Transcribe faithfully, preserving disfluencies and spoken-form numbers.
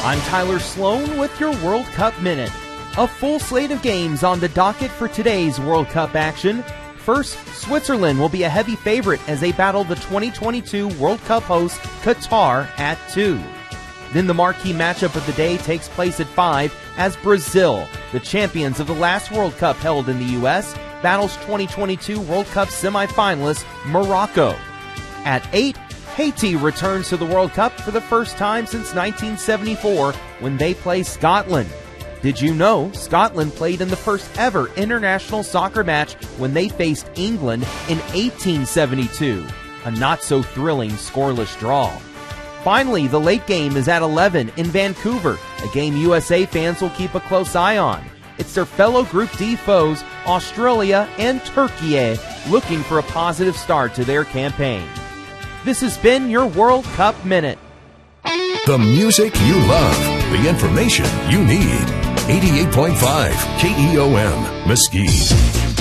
I'm Tyler Sloan with your World Cup Minute. A full slate of games on the docket for today's World Cup action. First, Switzerland will be a heavy favorite as they battle the twenty twenty-two World Cup host Qatar at two. Then the marquee matchup of the day takes place at five as Brazil, the champions of the last World Cup held in the U S, battles twenty twenty-two World Cup semifinalist Morocco. At eight, Haiti returns to the World Cup for the first time since nineteen seventy-four when they play Scotland. Did you know Scotland played in the first ever international soccer match when they faced England in eighteen seventy-two? A not-so-thrilling scoreless draw. Finally, the late game is at eleven in Vancouver, a game U S A fans will keep a close eye on. It's their fellow Group D foes, Australia and Turkey, looking for a positive start to their campaign. This has been your World Cup Minute. The music you love, the information you need. eighty-eight point five K E O M, Mesquite.